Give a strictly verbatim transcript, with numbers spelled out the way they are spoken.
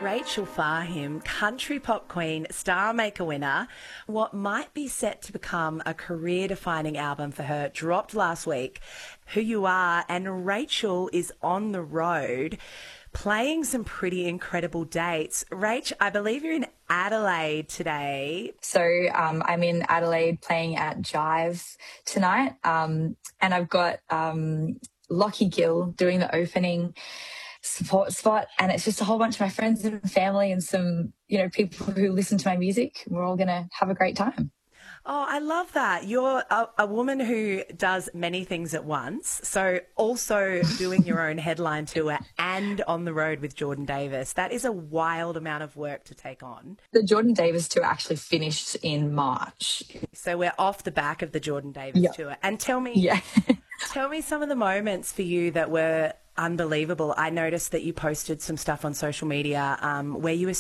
Rachel Fahim, country pop queen, Star Maker winner. What might be set to become a career-defining album for her dropped last week. Who You Are, and Rachel is on the road playing some pretty incredible dates. Rach, I believe you're in Adelaide today. So um, I'm in Adelaide playing at Jive tonight, um, and I've got um, Lockie Gill doing the opening support spot, and it's just a whole bunch of my friends and family and some, you know, people who listen to my music. We're all going to have a great time. Oh, I love that. You're a, a woman who does many things at once. So also doing your own headline tour and on the road with Jordan Davis. That is a wild amount of work to take on. The Jordan Davis tour actually finished in March. So we're off the back of the Jordan Davis yep. tour. And tell me, yeah. tell me some of the moments for you that were unbelievable. I noticed that you posted some stuff on social media um, where you were